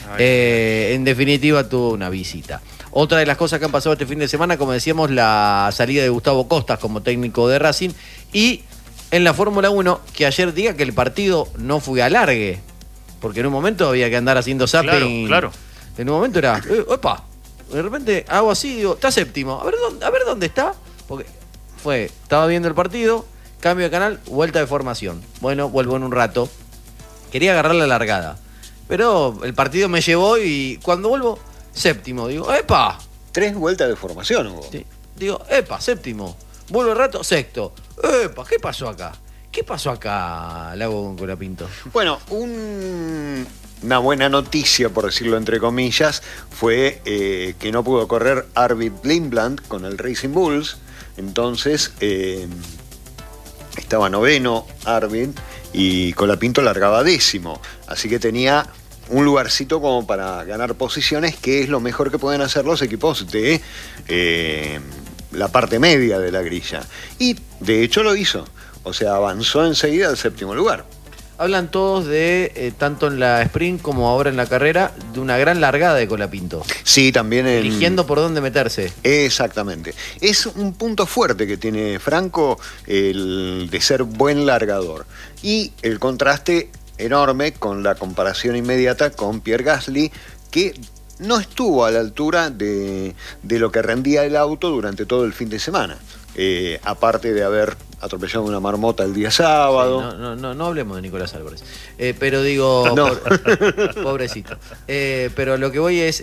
En definitiva, tuvo una visita. Otra de las cosas que han pasado este fin de semana, como decíamos, la salida de Gustavo Costas como técnico de Racing. Y en la Fórmula 1, que ayer diga que el partido no fue alargue. Porque en un momento había que andar haciendo zapping. Claro. En un momento era, opa, de repente hago así, digo, está séptimo. A ver dónde está. Porque estaba viendo el partido, cambio de canal, vuelta de formación. Bueno, vuelvo en un rato. Quería agarrar la largada. Pero el partido me llevó y cuando vuelvo, séptimo. Digo, ¡epa! 3 vueltas de formación hubo. Sí. Digo, ¡epa! Séptimo. Vuelvo el rato, sexto. ¡Epa! ¿Qué pasó acá? ¿Qué pasó acá, Lago Colapinto? Bueno, una buena noticia, por decirlo entre comillas, fue que no pudo correr Arvid Lindblad con el Racing Bulls. Entonces, estaba noveno Arvid y Colapinto largaba 10º. Así que tenía un lugarcito como para ganar posiciones, que es lo mejor que pueden hacer los equipos de la parte media de la grilla. Y de hecho lo hizo. O sea, avanzó enseguida al 7º lugar. Hablan todos de, tanto en la sprint como ahora en la carrera, de una gran largada de Colapinto. Sí, también eligiendo por dónde meterse. Exactamente. Es un punto fuerte que tiene Franco, el de ser buen largador. Y el contraste enorme con la comparación inmediata con Pierre Gasly, que no estuvo a la altura de lo que rendía el auto durante todo el fin de semana. Aparte de haber atropellado una marmota el día sábado. Sí, no hablemos de Nicolás Álvarez. Pero digo, no. Pobrecito. Pero lo que voy es,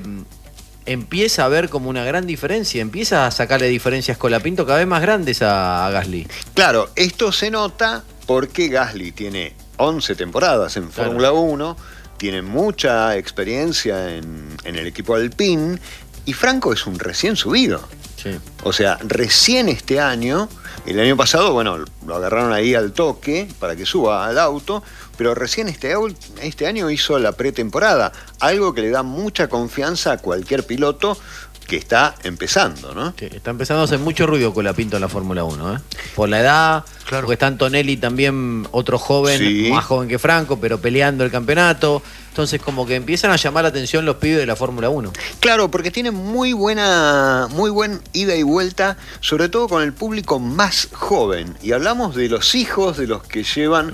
empieza a haber como una gran diferencia, empieza a sacarle diferencias Colapinto cada vez más grandes a Gasly. Claro, esto se nota porque Gasly tiene 11 temporadas en Fórmula 1, tiene mucha experiencia en el equipo Alpine, y Franco es un recién subido. Sí. O sea, recién este año, el año pasado, bueno, lo agarraron ahí al toque para que suba al auto, pero recién este año hizo la pretemporada, algo que le da mucha confianza a cualquier piloto que está empezando, ¿no? Sí, está empezando a hacer mucho ruido Colapinto en la Fórmula 1, ¿eh? Por la edad, claro. Porque está Antonelli también, otro joven, sí, más joven que Franco, pero peleando el campeonato. Entonces como que empiezan a llamar la atención los pibes de la Fórmula 1. Claro, porque tienen muy buen ida y vuelta, sobre todo con el público más joven. Y hablamos de los hijos, de los que llevan,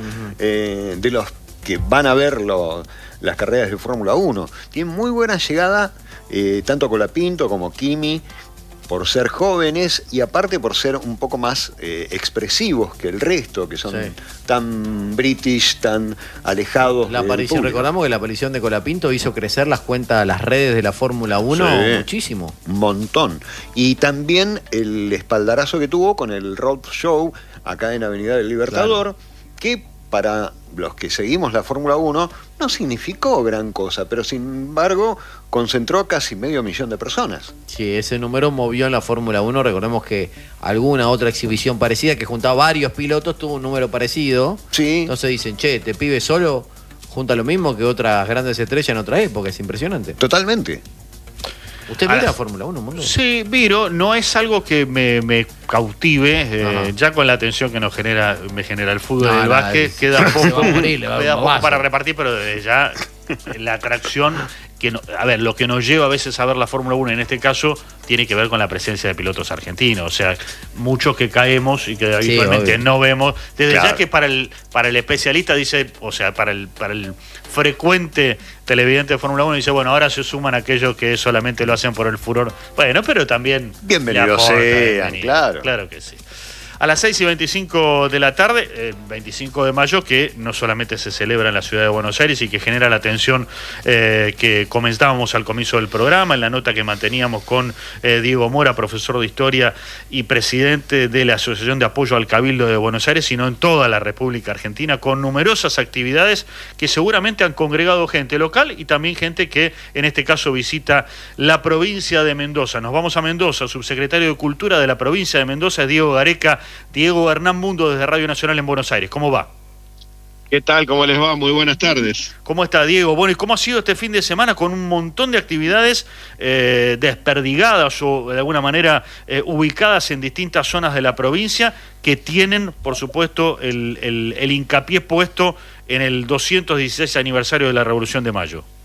de los que van a ver las carreras de Fórmula 1. Tienen muy buena llegada, tanto Colapinto como Kimi, por ser jóvenes y aparte por ser un poco más expresivos que el resto, que son tan british, tan alejados la aparición, recordamos que la aparición de Colapinto hizo crecer las cuentas, las redes de la Fórmula 1 muchísimo. Un montón. Y también el espaldarazo que tuvo con el Road Show acá en Avenida del Libertador, que para los que seguimos la Fórmula 1 no significó gran cosa, pero sin embargo concentró casi 500.000 de personas. Sí, ese número movió en la Fórmula 1. Recordemos que alguna otra exhibición parecida que juntaba varios pilotos tuvo un número parecido. Sí. Entonces dicen, che, te pibe solo junta lo mismo que otras grandes estrellas en otra época. Es impresionante. Totalmente. ¿Usted mira la Fórmula 1, mundo? Sí, miro, no es algo que me cautive, ya con la atención que me genera el fútbol y el básquet, queda poco para repartir, pero desde ya la atracción, lo que nos lleva a veces a ver la Fórmula 1 en este caso, tiene que ver con la presencia de pilotos argentinos, o sea, muchos que caemos y que habitualmente no vemos, desde ya que para el especialista dice, o sea, para el frecuente televidente de Fórmula 1 dice, bueno, ahora se suman aquellos que solamente lo hacen por el furor. Bueno, pero también... Bienvenidos sean, claro. Claro que sí. A las 6:25 de la tarde, 25 de mayo, que no solamente se celebra en la ciudad de Buenos Aires y que genera la atención que comenzábamos al comienzo del programa, en la nota que manteníamos con Diego Mora, profesor de Historia y presidente de la Asociación de Apoyo al Cabildo de Buenos Aires, sino en toda la República Argentina, con numerosas actividades que seguramente han congregado gente local y también gente que en este caso visita la provincia de Mendoza. Nos vamos a Mendoza, subsecretario de Cultura de la provincia de Mendoza, Diego Gareca. Diego, Hernán Mundo desde Radio Nacional en Buenos Aires. ¿Cómo va? ¿Qué tal? ¿Cómo les va? Muy buenas tardes. ¿Cómo está, Diego? Bueno, ¿y cómo ha sido este fin de semana con un montón de actividades desperdigadas o de alguna manera ubicadas en distintas zonas de la provincia que tienen, por supuesto, el hincapié puesto en el 216 aniversario de la Revolución de Mayo?